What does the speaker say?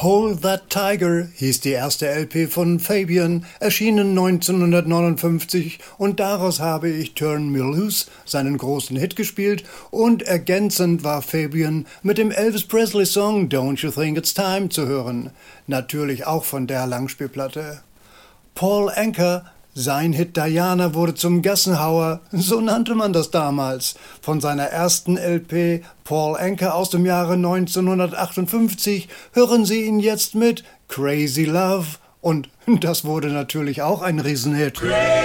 Hold That Tiger hieß die erste LP von Fabian, erschienen 1959, und daraus habe ich Turn Me Loose, seinen großen Hit, gespielt, und ergänzend war Fabian mit dem Elvis Presley Song Don't You Think It's Time zu hören, natürlich auch von der Langspielplatte. Paul Anka, sein Hit Diana, wurde zum Gassenhauer, so nannte man das damals. Von seiner ersten LP Paul Anka aus dem Jahre 1958 hören Sie ihn jetzt mit Crazy Love, und das wurde natürlich auch ein Riesenhit.